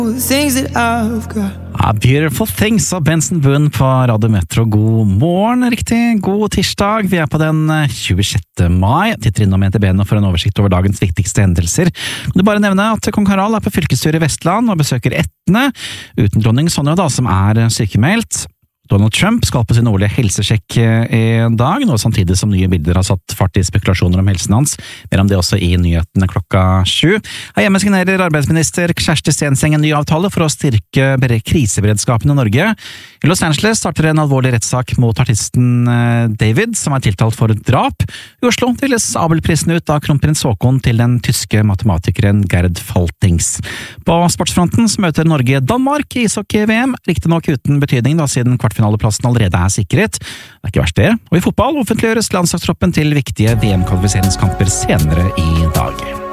things that I've got. Beautiful Things av Benson Boone på Radio Metro. God morgen, riktig. God tirsdag. Vi på den 26. mai. Titter innom NTB-en for en oversikt over dagens viktigste hendelser. Kan du bare nevne at Kong Harald på fylkesstyret i Vestland og besøker Etne, uten dronning Sonja da, som sykemeldt. Donald Trump skal på sin årlige helsesjekk i dag, nå samtidig som nye bilder har satt fart i spekulasjoner om helsen hans. Mer om det også i nyhetene klokka 7. Her hjemme signerer arbeidsminister Kjersti Stenseng en ny avtale for å styrke kriseberedskapen i Norge. I Los Angeles starter en alvorlig rettssak mot artisten David, som tiltalt for drap. I Oslo deles Abelprisen ut av kronprins Haakon til den tyske matematikeren Gerd Faltings. På sportsfronten så møter Norge Danmark i ishockey-VM, riktig nok uten betydning da, siden kvartfinaleplassen allerede sikret. Det ikke verst det. Og i fotball offentliggjøres landslagstroppen til viktige VM-kvalifiseringskamper senere i dag.